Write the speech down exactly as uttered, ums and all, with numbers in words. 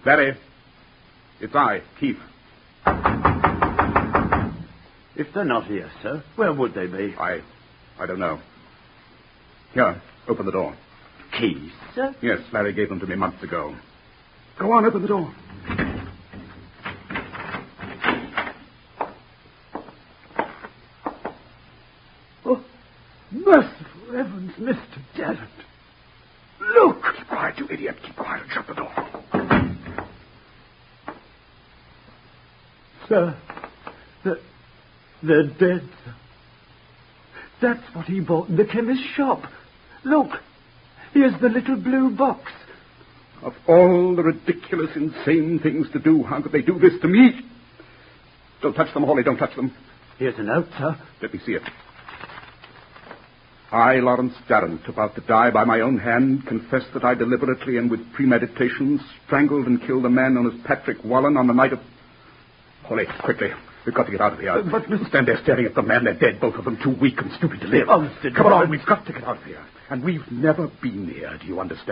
Larry, it's I, Keith. If they're not here, sir, where would they be? I... I don't know. Here, open the door. Keys, sir? Yes, Larry gave them to me months ago. Go on, open the door. Oh, merciful heavens, Mister Darrant. Look! Keep quiet, you idiot. Keep quiet and shut the door. Sir, they're, they're dead, sir. That's what he bought in the chemist's shop. Look, here's the little blue box. Of all the ridiculous, insane things to do, how could they do this to me? Don't touch them, Hawley, don't touch them. Here's a note, sir. Let me see it. I, Lawrence Darrant, about to die by my own hand, confess that I deliberately and with premeditation strangled and killed a man known as Patrick Wallen on the night of... Hawley, quickly. We've got to get out of here. Uh, but, Mister Stand there staring at the man. They're dead, both of them, too weak and stupid to live. Oh, Mister Come Darrant. on, we've got to get out of here. And we've never been here, do you understand?